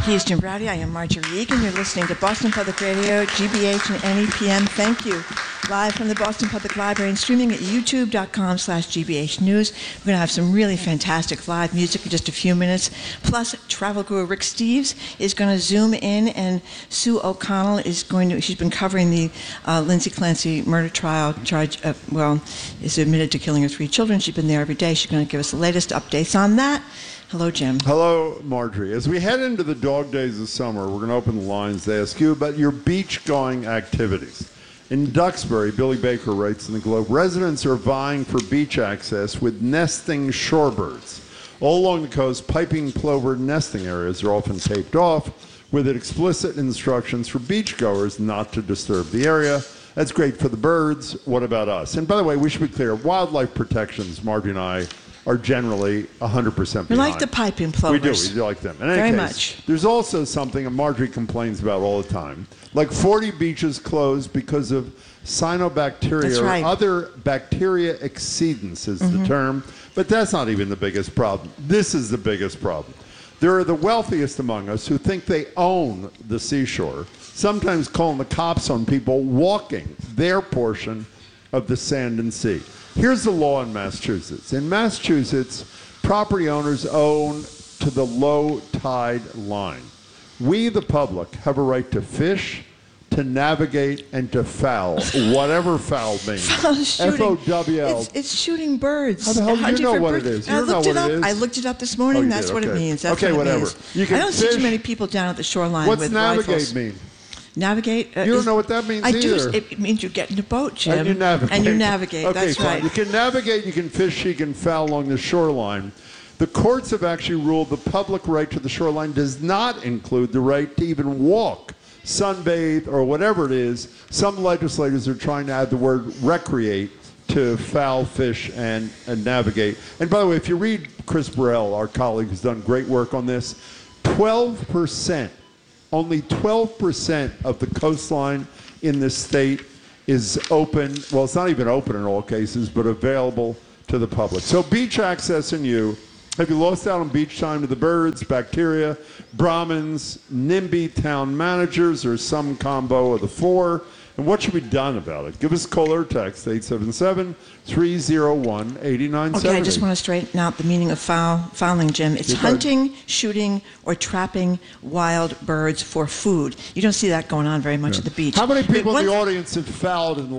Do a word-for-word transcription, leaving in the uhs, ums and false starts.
He's Jim Braude. I am Marjorie Egan. You're listening to Boston Public Radio, G B H and N E P M. Thank you. Live from the Boston Public Library and streaming at youtube.com slash GBH News. We're going to have some really fantastic live music in just a few minutes. Plus, travel guru Rick Steves is going to zoom in, and Sue O'Connell is going to, she's been covering the uh, Lindsay Clancy murder trial, charge of, well, is admitted to killing her three children. She's been there every day. She's going to give us the latest updates on that. Hello, Jim. Hello, Marjorie. As we head into the dog days of summer, we're going to open the lines to ask you about your beach-going activities. In Duxbury, Billy Baker writes in the Globe, residents are vying for beach access with nesting shorebirds. All along the coast, piping plover nesting areas are often taped off with explicit instructions for beachgoers not to disturb the area. That's great for the birds. What about us? And by the way, we should be clear, wildlife protections, Marjorie and I, are generally one hundred percent behind. We like the piping plovers. We do. We do like them. In any Very case, much. There's also something that Marjorie complains about all the time. Like forty beaches closed because of cyanobacteria That's right. or other bacteria exceedance is Mm-hmm. the term. But that's not even the biggest problem. This is the biggest problem. There are the wealthiest among us who think they own the seashore, sometimes calling the cops on people walking their portion of the sand and sea. Here's the law in Massachusetts. In Massachusetts, property owners own to the low tide line. We, the public, have a right to fish, to navigate, and to foul, whatever foul means. Shooting. F O W L. It's, it's shooting birds. How the hell do you know Different what birds. it is? You I don't know looked it what up. it is? I looked it up this morning. Oh, you That's did? what it Okay. means. That's Okay, what it whatever. means. You can I don't see too fish. many people down at the shoreline What's with navigate rifles. mean? Navigate. Uh, You don't is, know what that means I either. do. It means you get in a boat, Jim. And you navigate. And you navigate. Okay, That's fine. right. You can navigate, you can fish, you can foul along the shoreline. The courts have actually ruled the public right to the shoreline does not include the right to even walk, sunbathe, or whatever it is. Some legislators are trying to add the word recreate to foul, fish, and, and navigate. And by the way, if you read Chris Burrell, our colleague who's done great work on this, twelve percent, only twelve percent of the coastline in this state is open. Well, it's not even open in all cases, but available to the public. So beach access and you. Have you lost out on beach time to the birds, bacteria, Brahmins, NIMBY town managers, or some combo of the four? And what should be done about it? Give us a call or text, eight seven seven, three oh one, eight nine seven zero. Okay, I just want to straighten out the meaning of foul, fouling, Jim. It's You're hunting, shooting, or trapping wild birds for food. You don't see that going on very much Yeah. at the beach. How many I mean, people in one the audience have fouled in